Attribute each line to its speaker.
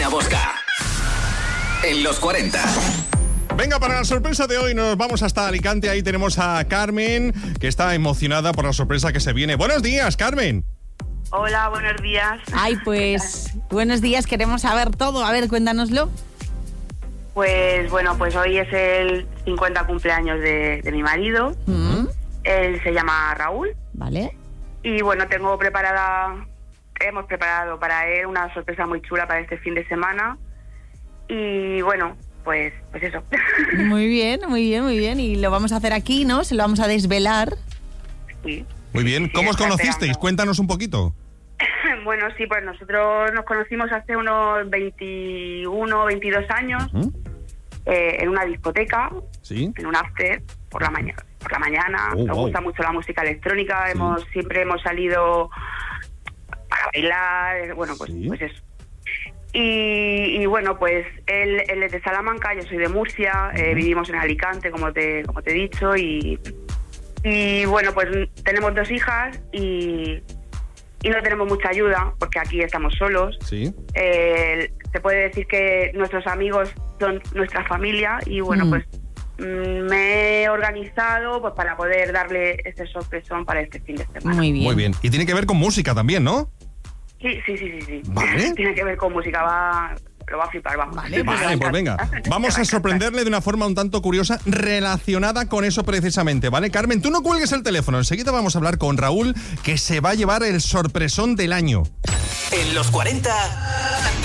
Speaker 1: Marina Bosca. En los 40.
Speaker 2: Venga, para la sorpresa de hoy nos vamos hasta Alicante. Ahí tenemos a Carmen, que está emocionada por la sorpresa que se viene. Buenos días, Carmen.
Speaker 3: Hola, buenos días.
Speaker 4: Ay, pues, buenos días, queremos saber todo. A ver, cuéntanoslo.
Speaker 3: Pues bueno, pues hoy es el 50 cumpleaños de mi marido. Él se llama Raúl.
Speaker 4: Vale.
Speaker 3: Y bueno, hemos preparado para él una sorpresa muy chula para este fin de semana. Y bueno, pues eso.
Speaker 4: Muy bien, muy bien, muy bien. Y lo vamos a hacer aquí, ¿no? Se lo vamos a desvelar.
Speaker 3: Sí.
Speaker 2: Muy bien. ¿Cómo os conocisteis? Cuéntanos un poquito.
Speaker 3: Bueno, sí, pues nosotros nos conocimos hace unos 21, 22 años en una discoteca,
Speaker 2: ¿Sí?
Speaker 3: en un after, por la mañana. Nos gusta mucho la música electrónica,
Speaker 2: Sí.
Speaker 3: siempre hemos salido para bailar, bueno, pues,
Speaker 2: Sí.
Speaker 3: pues eso. Y bueno, pues él es de Salamanca, yo soy de Murcia, vivimos en Alicante, como te he dicho, y bueno, pues tenemos 2 hijas y no tenemos mucha ayuda, porque aquí estamos solos.
Speaker 2: Sí.
Speaker 3: Se puede decir que nuestros amigos son nuestra familia y bueno, pues me he organizado pues para poder darle ese sorpresón para este fin de semana.
Speaker 4: Muy bien.
Speaker 2: Muy bien. Y tiene que ver con música también, ¿no?
Speaker 3: Sí.
Speaker 2: Vale.
Speaker 3: Tiene que ver con música, lo va a flipar, vamos.
Speaker 4: Vale,
Speaker 2: Vale, pues venga. Vamos a sorprenderle de una forma un tanto curiosa relacionada con eso precisamente, ¿vale? Carmen, tú no cuelgues el teléfono. Enseguida vamos a hablar con Raúl, que se va a llevar el sorpresón del año.
Speaker 1: En los 40.